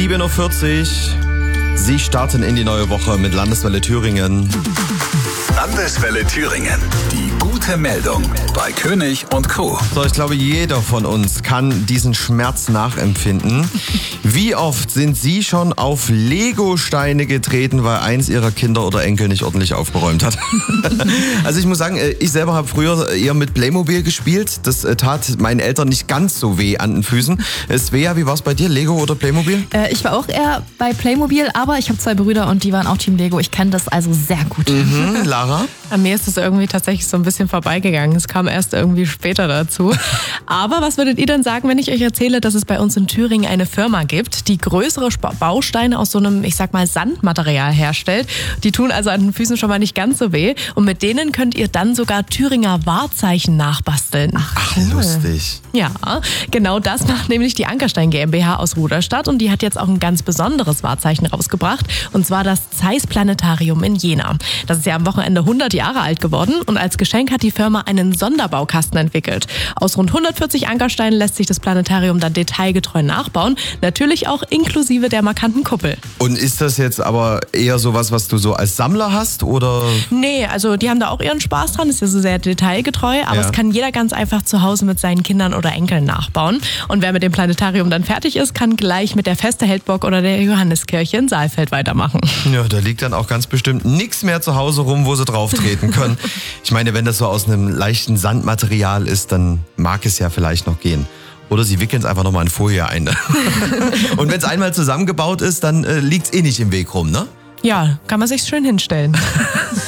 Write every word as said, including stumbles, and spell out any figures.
sieben Uhr vierzig. Sie starten in die neue Woche mit Landeswelle Thüringen. Landeswelle Thüringen. Die gute Meldung bei König und Co. So, ich glaube, jeder von uns kann diesen Schmerz nachempfinden. Wie oft sind Sie schon auf Lego-Steine getreten, weil eins Ihrer Kinder oder Enkel nicht ordentlich aufgeräumt hat? Also ich muss sagen, ich selber habe früher eher mit Playmobil gespielt. Das tat meinen Eltern nicht ganz so weh an den Füßen. Svea, wie war es bei dir? Lego oder Playmobil? Äh, ich war auch eher bei Playmobil, aber ich habe zwei Brüder und die waren auch Team Lego. Ich kenne das also sehr gut. Mhm, Lara? An mir ist es irgendwie tatsächlich so ein bisschen vorbeigegangen. Es kam erst irgendwie später dazu. Aber was würdet ihr denn sagen, wenn ich euch erzähle, dass es bei uns in Thüringen eine Firma gibt, die größere Bausteine aus so einem, ich sag mal, Sandmaterial herstellt? Die tun also an den Füßen schon mal nicht ganz so weh. Und mit denen könnt ihr dann sogar Thüringer Wahrzeichen nachbasteln. Ach, lustig. Ja, genau das macht nämlich die Ankerstein GmbH aus Ruderstadt. Und die hat jetzt auch ein ganz besonderes Wahrzeichen rausgebracht. Und zwar das Zeiss Planetarium in Jena. Das ist ja am Wochenende hundert Jahre alt geworden. Und als Geschenk hat die Firma einen Sonderbaukasten entwickelt. Aus rund hundertvierzig Ankersteinen lässt sich das Planetarium dann detailgetreu nachbauen. Natürlich auch inklusive der markanten Kuppel. Und ist das jetzt aber eher sowas, was du so als Sammler hast, oder? Nee, also die haben da auch ihren Spaß dran, ist ja so sehr detailgetreu, aber Ja. es kann jeder ganz einfach zu Hause mit seinen Kindern oder Enkeln nachbauen. Und wer mit dem Planetarium dann fertig ist, kann gleich mit der Feste Heldburg oder der Johanneskirche in Saalfeld weitermachen. Ja, da liegt dann auch ganz bestimmt nichts mehr zu Hause rum, wo sie drauf treten können. Ich meine, wenn das so aus einem leichten Sandmaterial ist, dann mag es ja vielleicht noch gehen. Oder sie wickeln es einfach nochmal in Folie ein. Und wenn es einmal zusammengebaut ist, dann äh, liegt es eh nicht im Weg rum, ne? Ja, kann man sich schön hinstellen.